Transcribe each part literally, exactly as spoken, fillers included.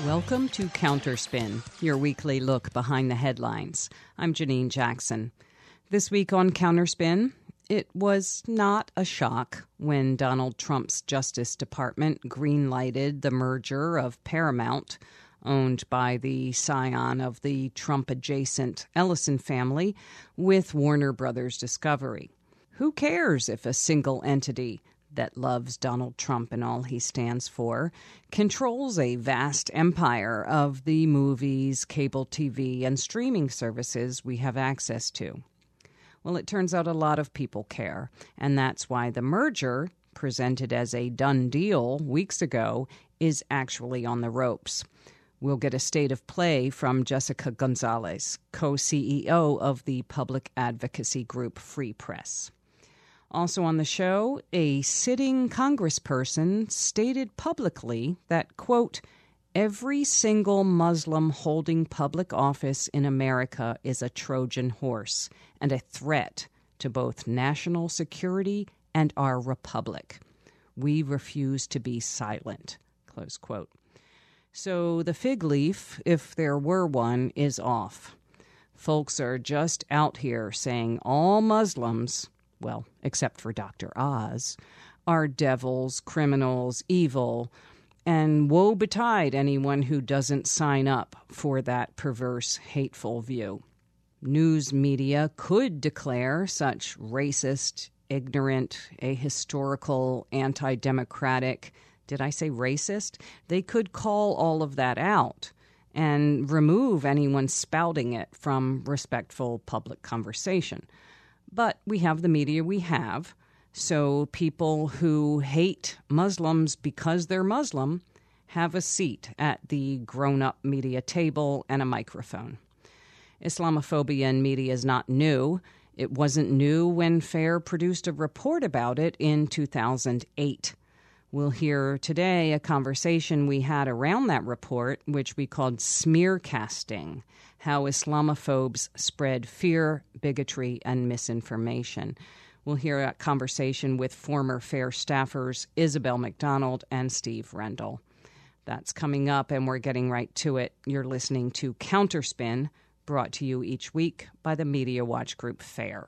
Welcome to Counterspin, your weekly look behind the headlines. I'm Janine Jackson. This week on Counterspin, it was not a shock when Donald Trump's Justice Department greenlighted the merger of Paramount, owned by the scion of the Trump-adjacent Ellison family, with Warner Brothers Discovery. Who cares if a single entity that loves Donald Trump and all he stands for controls a vast empire of the movies, cable T V, and streaming services we have access to? Well, it turns out a lot of people care, and that's why the merger, presented as a done deal weeks ago, is actually on the ropes. We'll get a state of play from Jessica Gonzalez, co-C E O of the public advocacy group Free Press. Also on the show, a sitting congressperson stated publicly that, quote, every single Muslim holding public office in America is a Trojan horse and a threat to both national security and our republic. We refuse to be silent, close quote. So the fig leaf, if there were one, is off. Folks are just out here saying all Muslims, well, except for Doctor Oz, are devils, criminals, evil, and woe betide anyone who doesn't sign up for that perverse, hateful view. News media could declare such racist, ignorant, ahistorical, anti-democratic, did I say racist? They could call all of that out and remove anyone spouting it from respectful public conversation. But we have the media we have, so people who hate Muslims because they're Muslim have a seat at the grown-up media table and a microphone. Islamophobia in media is not new. It wasn't new when FAIR produced a report about it in two thousand eight. We'll hear today a conversation we had around that report, which we called smear casting, how Islamophobes spread fear, bigotry, and misinformation. We'll hear a conversation with former FAIR staffers Isabel McDonald and Steve Rendell. That's coming up, and we're getting right to it. You're listening to Counterspin, brought to you each week by the Media Watch Group FAIR.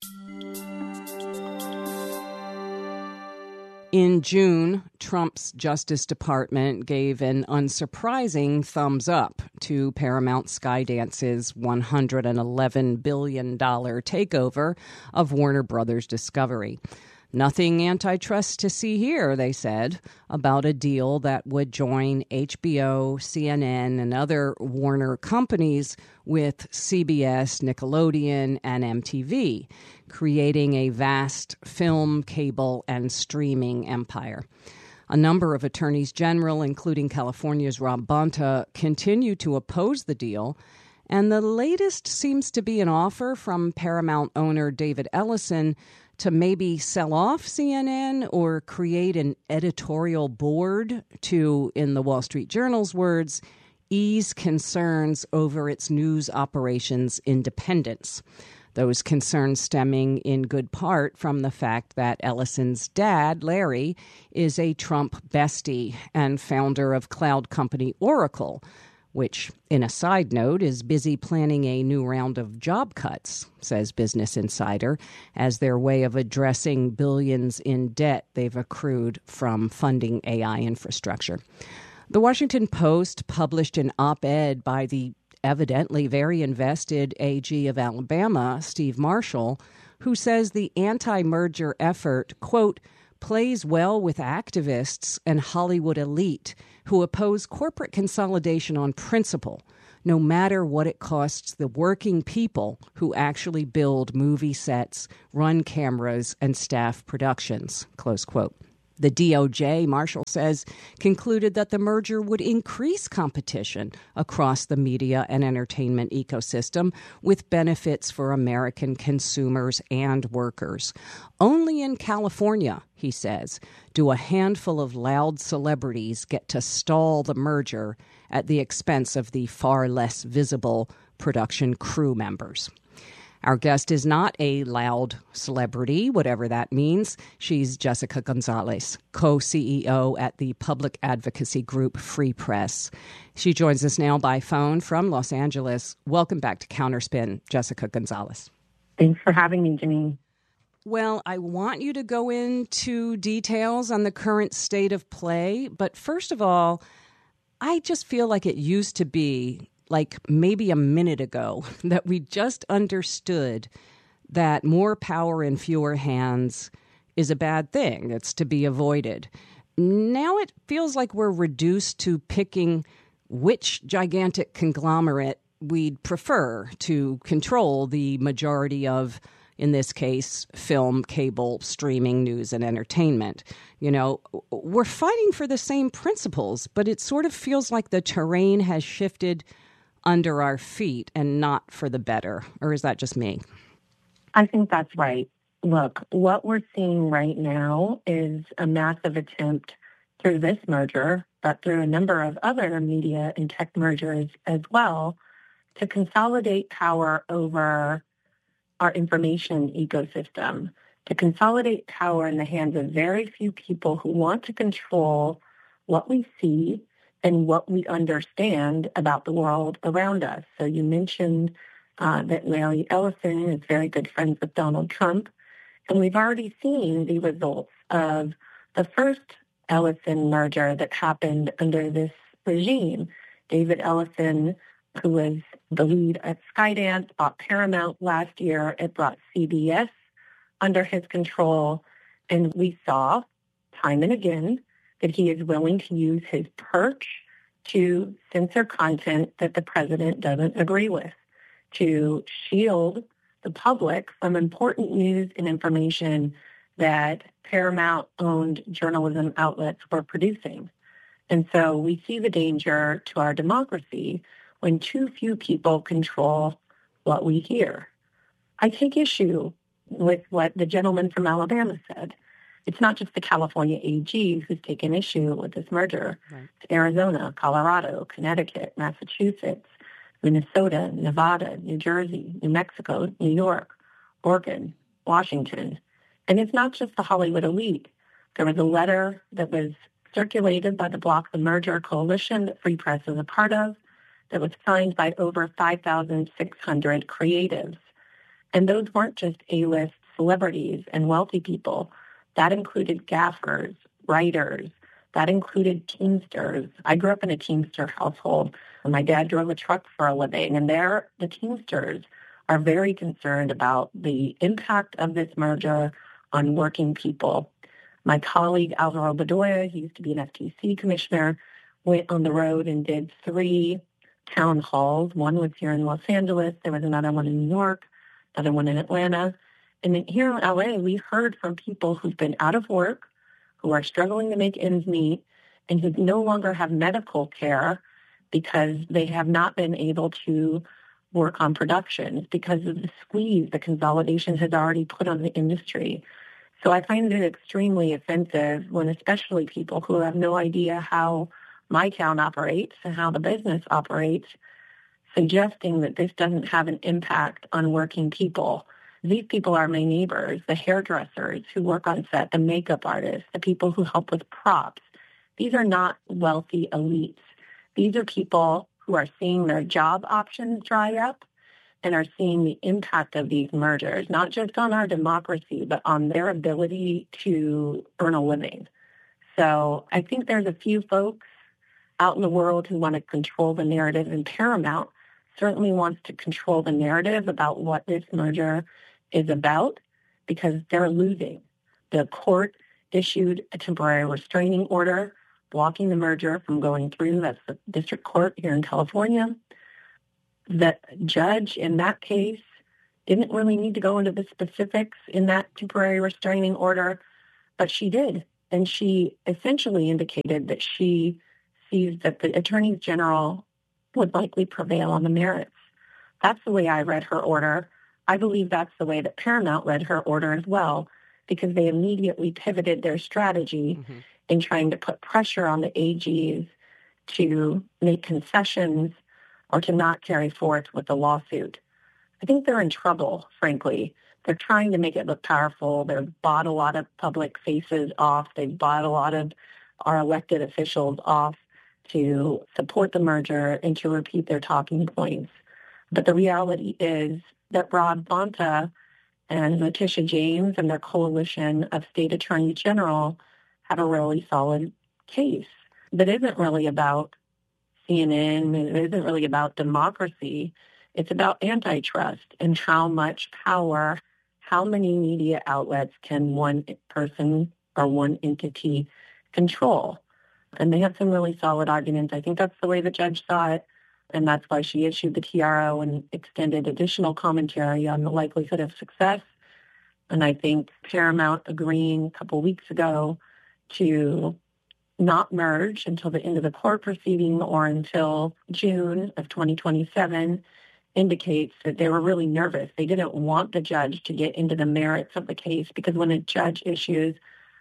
In June, Trump's Justice Department gave an unsurprising thumbs up to Paramount Skydance's one hundred eleven billion dollars takeover of Warner Brothers Discovery. Nothing antitrust to see here, they said, about a deal that would join H B O, C N N, and other Warner companies with C B S, Nickelodeon, and M T V, creating a vast film, cable, and streaming empire. A number of attorneys general, including California's Rob Bonta, continue to oppose the deal, and the latest seems to be an offer from Paramount owner David Ellison to maybe sell off C N N or create an editorial board to, in the Wall Street Journal's words, ease concerns over its news operations independence. Those concerns stemming in good part from the fact that Ellison's dad, Larry, is a Trump bestie and founder of cloud company Oracle, which, in a side note, is busy planning a new round of job cuts, says Business Insider, as their way of addressing billions in debt they've accrued from funding A I infrastructure. The Washington Post published an op-ed by the evidently very invested A G of Alabama, Steve Marshall, who says the anti-merger effort, quote, plays well with activists and Hollywood elite who oppose corporate consolidation on principle, no matter what it costs the working people who actually build movie sets, run cameras, and staff productions, close quote. The D O J, Marshall says, concluded that the merger would increase competition across the media and entertainment ecosystem with benefits for American consumers and workers. Only in California, he says, do a handful of loud celebrities get to stall the merger at the expense of the far less visible production crew members. Our guest is not a loud celebrity, whatever that means. She's Jessica Gonzalez, co-C E O at the public advocacy group Free Press. She joins us now by phone from Los Angeles. Welcome back to Counterspin, Jessica Gonzalez. Thanks for having me, Janine. Well, I want you to go into details on the current state of play. But first of all, I just feel like it used to be, like maybe a minute ago, that we just understood that more power in fewer hands is a bad thing. It's to be avoided. Now it feels like we're reduced to picking which gigantic conglomerate we'd prefer to control the majority of, in this case, film, cable, streaming, news, and entertainment. You know, we're fighting for the same principles, but it sort of feels like the terrain has shifted under our feet and not for the better. Or is that just me? I think that's right. Look, what we're seeing right now is a massive attempt through this merger, but through a number of other media and tech mergers as well, to consolidate power over our information ecosystem, to consolidate power in the hands of very few people who want to control what we see and what we understand about the world around us. So you mentioned uh, that Larry Ellison is very good friends with Donald Trump, and we've already seen the results of the first Ellison merger that happened under this regime. David Ellison, who was the lead at Skydance, bought Paramount last year. It brought C B S under his control. And we saw time and again that he is willing to use his perch to censor content that the president doesn't agree with, to shield the public from important news and information that Paramount-owned journalism outlets were producing. And so we see the danger to our democracy when too few people control what we hear. I take issue with what the gentleman from Alabama said. It's not just the California A G who's taken issue with this merger. Right. It's Arizona, Colorado, Connecticut, Massachusetts, Minnesota, Nevada, New Jersey, New Mexico, New York, Oregon, Washington. And it's not just the Hollywood elite. There was a letter that was circulated by the Block the Merger Coalition that Free Press is a part of, that was signed by over five thousand six hundred creatives. And those weren't just A-list celebrities and wealthy people. That included gaffers, writers. That included Teamsters. I grew up in a Teamster household, and my dad drove a truck for a living. And there, the Teamsters are very concerned about the impact of this merger on working people. My colleague, Alvaro Bedoya, he used to be an F T C commissioner, went on the road and did three town halls. One was here in Los Angeles. There was another one in New York, another one in Atlanta. And then here in L A, we heard from people who've been out of work, who are struggling to make ends meet, and who no longer have medical care because they have not been able to work on productions because of the squeeze the consolidation has already put on the industry. So I find it extremely offensive when especially people who have no idea how my town operates and how the business operates, suggesting that this doesn't have an impact on working people. These people are my neighbors, the hairdressers who work on set, the makeup artists, the people who help with props. These are not wealthy elites. These are people who are seeing their job options dry up and are seeing the impact of these mergers, not just on our democracy, but on their ability to earn a living. So I think there's a few folks out in the world who want to control the narrative, and Paramount certainly wants to control the narrative about what this merger is about because they're losing. The court issued a temporary restraining order blocking the merger from going through. That's the district court here in California. The judge in that case didn't really need to go into the specifics in that temporary restraining order, but she did. And she essentially indicated that she sees that the attorneys general would likely prevail on the merits. That's the way I read her order. I believe that's the way that Paramount read her order as well, because they immediately pivoted their strategy mm-hmm. in trying to put pressure on the A Gs to make concessions or to not carry forth with the lawsuit. I think they're in trouble, frankly. They're trying to make it look powerful. They've bought a lot of public faces off. They've bought a lot of our elected officials off to support the merger and to repeat their talking points. But the reality is that Rob Bonta and Letitia James and their coalition of state attorney general have a really solid case that isn't really about C N N. It isn't really about democracy. It's about antitrust and how much power, how many media outlets can one person or one entity control. And they have some really solid arguments. I think that's the way the judge saw it. And that's why she issued the T R O and extended additional commentary on the likelihood of success. And I think Paramount agreeing a couple weeks ago to not merge until the end of the court proceeding or until June of twenty twenty-seven indicates that they were really nervous. They didn't want the judge to get into the merits of the case, because when a judge issues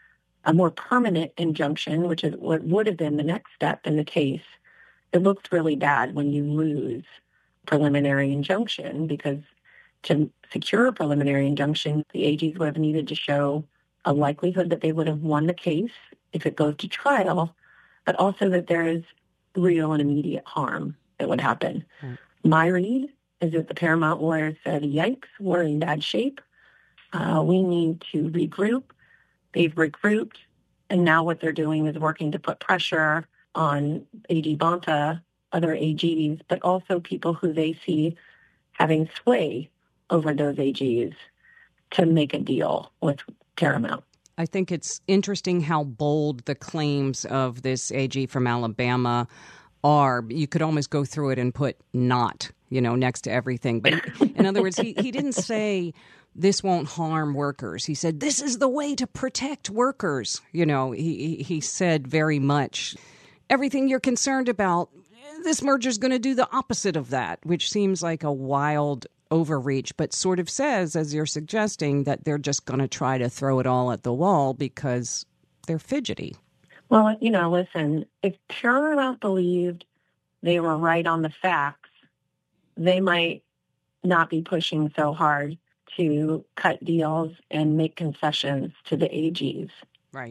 a more permanent injunction, which is what would have been the next step in the case, it looks really bad when you lose preliminary injunction, because to secure a preliminary injunction, the A Gs would have needed to show a likelihood that they would have won the case if it goes to trial, but also that there is real and immediate harm that would happen. Mm. My read is that the Paramount lawyers said, yikes, we're in bad shape. Uh, we need to regroup. They've regrouped, and now what they're doing is working to put pressure on A G Bonta, other A Gs, but also people who they see having sway over those A Gs to make a deal with Paramount. I think it's interesting how bold the claims of this A G from Alabama are. You could almost go through it and put not, you know, next to everything. But in other words, he, he didn't say this won't harm workers. He said this is the way to protect workers. You know, he, he said very much everything you're concerned about, this merger is going to do the opposite of that, which seems like a wild overreach, but sort of says, as you're suggesting, that they're just going to try to throw it all at the wall because they're fidgety. Well, you know, listen, if Paramount believed they were right on the facts, they might not be pushing so hard to cut deals and make concessions to the A Gs. Right.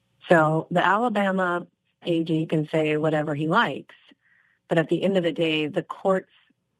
So the Alabama A G can say whatever he likes, but at the end of the day, the court's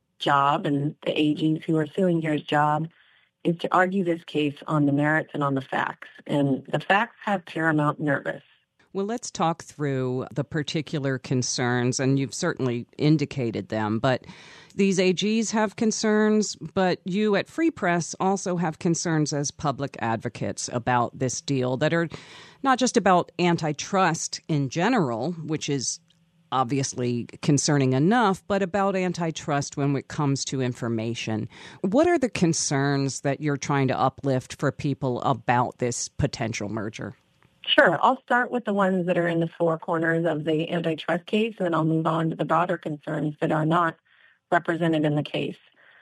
job and the A Gs who are suing here's job is to argue this case on the merits and on the facts. And the facts have Paramount nervous. Well, let's talk through the particular concerns, and you've certainly indicated them, but these A Gs have concerns, but you at Free Press also have concerns as public advocates about this deal that are not just about antitrust in general, which is obviously concerning enough, but about antitrust when it comes to information. What are the concerns that you're trying to uplift for people about this potential merger? Sure. I'll start with the ones that are in the four corners of the antitrust case, and then I'll move on to the broader concerns that are not represented in the case.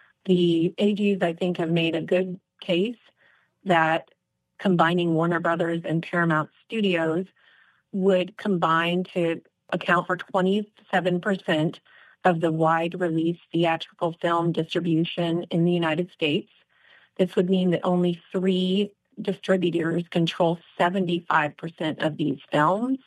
The A Gs, I think, have made a good case that combining Warner Brothers and Paramount Studios would combine to account for twenty-seven percent of the wide-release theatrical film distribution in the United States. This would mean that only three distributors control seventy-five percent of these films,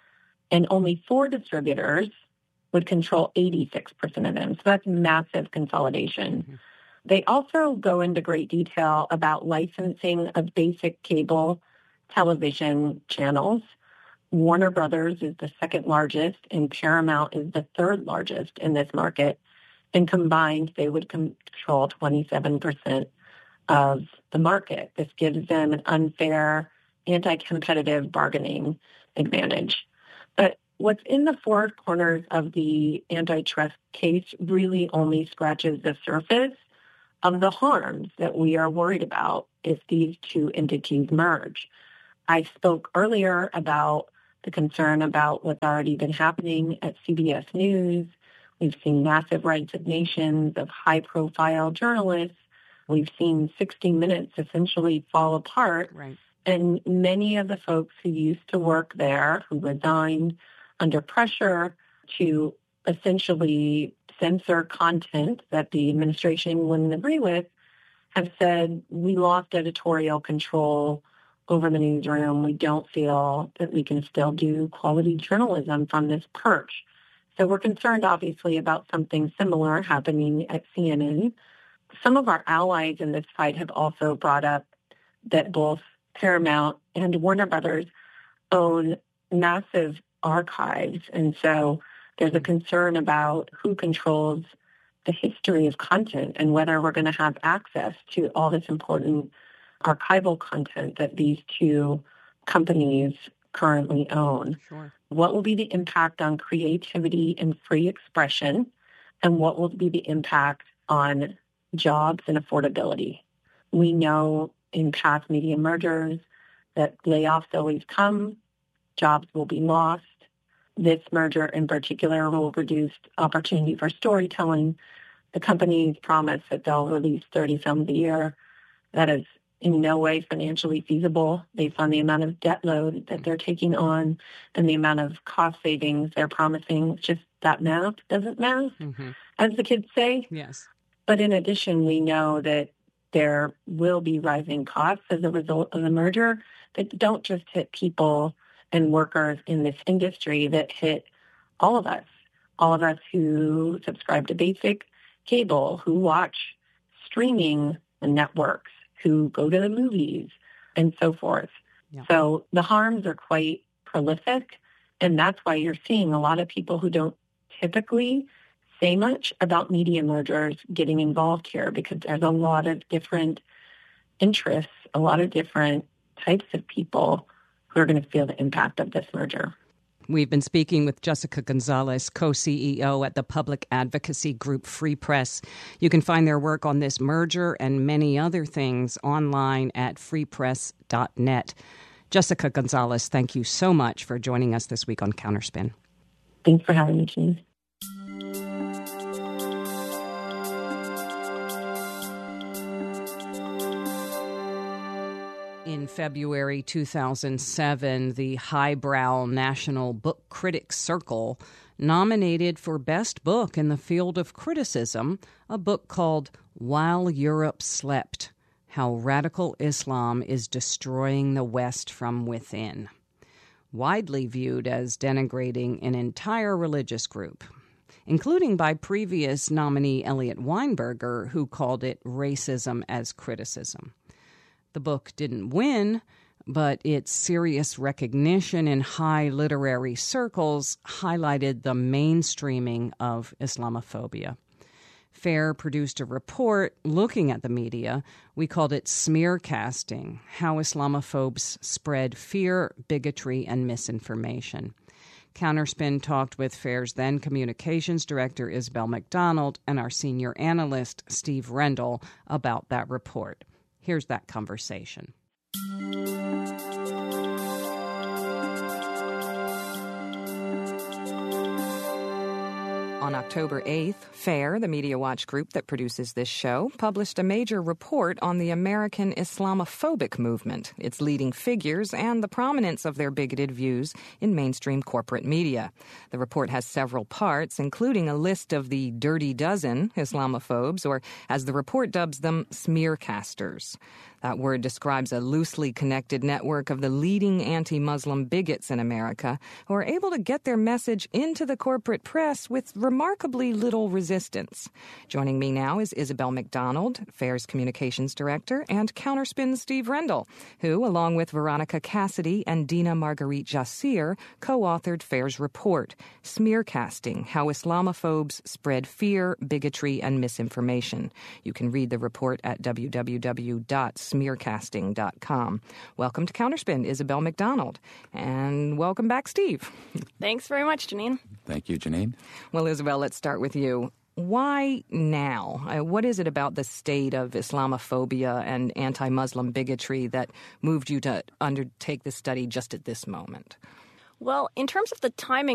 and only four distributors would control eighty-six percent of them. So that's massive consolidation. Mm-hmm. They also go into great detail about licensing of basic cable television channels. Warner Brothers is the second largest, and Paramount is the third largest in this market. And combined, they would control twenty-seven percent of the market. This gives them an unfair, anti-competitive bargaining advantage. But what's in the four corners of the antitrust case really only scratches the surface of the harms that we are worried about if these two entities merge. I spoke earlier about the concern about what's already been happening at C B S News. We've seen massive resignations of high-profile journalists. We've seen sixty minutes essentially fall apart. Right. And many of the folks who used to work there, who resigned under pressure to essentially censor content that the administration wouldn't agree with have said, we lost editorial control over the newsroom. We don't feel that we can still do quality journalism from this perch. So we're concerned, obviously, about something similar happening at C N N. Some of our allies in this fight have also brought up that both Paramount and Warner Brothers own massive archives. And so there's a concern about who controls the history of content and whether we're going to have access to all this important archival content that these two companies currently own. Sure. What will be the impact on creativity and free expression, and what will be the impact on jobs and affordability? We know in past media mergers that layoffs always come, jobs will be lost. This merger in particular will reduce opportunity for storytelling. The companies promise that they'll release thirty films a year. That is in no way financially feasible based on the amount of debt load that they're taking on and the amount of cost savings they're promising. It's just that math doesn't math, mm-hmm. as the kids say. Yes. But in addition, we know that there will be rising costs as a result of the merger that don't just hit people and workers in this industry, that hit all of us, all of us who subscribe to basic cable, who watch streaming networks, who go to the movies, and so forth. Yeah. So the harms are quite prolific, and that's why you're seeing a lot of people who don't typically say much about media mergers getting involved here, because there's a lot of different interests, a lot of different types of people who are going to feel the impact of this merger. We've been speaking with Jessica Gonzalez, co-C E O at the public advocacy group Free Press. You can find their work on this merger and many other things online at free press dot net. Jessica Gonzalez, thank you so much for joining us this week on Counterspin. Thanks for having me, Janine. In February two thousand seven, the highbrow National Book Critics Circle nominated for Best Book in the Field of Criticism a book called While Europe Slept: How Radical Islam is Destroying the West from Within, widely viewed as denigrating an entire religious group, including by previous nominee Elliot Weinberger, who called it racism as criticism. The book didn't win, but its serious recognition in high literary circles highlighted the mainstreaming of Islamophobia. FAIR produced a report looking at the media. We called it Smear Casting: How Islamophobes Spread Fear, Bigotry, and Misinformation. Counterspin talked with FAIR's then communications director, Isabel McDonald, and our senior analyst, Steve Rendell, about that report. Here's that conversation. On October eighth, FAIR, the Media Watch group that produces this show, published a major report on the American Islamophobic movement, its leading figures, and the prominence of their bigoted views in mainstream corporate media. The report has several parts, including a list of the dirty dozen Islamophobes, or as the report dubs them, smearcasters. That word describes a loosely connected network of the leading anti-Muslim bigots in America who are able to get their message into the corporate press with remarkably little resistance. Joining me now is Isabel McDonald, FAIR's communications director, and Counterspin's Steve Rendell, who, along with Veronica Cassidy and Dina Marguerite Jassir, co-authored FAIR's report, Smearcasting: How Islamophobes Spread Fear, Bigotry, and Misinformation. You can read the report at w w w dot smearcasting dot com. Welcome to Counterspin, Isabel McDonald. And welcome back, Steve. Thanks very much, Janine. Thank you, Janine. Well, Isabel, let's start with you. Why now? Uh, what is it about the state of Islamophobia and anti-Muslim bigotry that moved you to undertake this study just at this moment? Well, in terms of the timing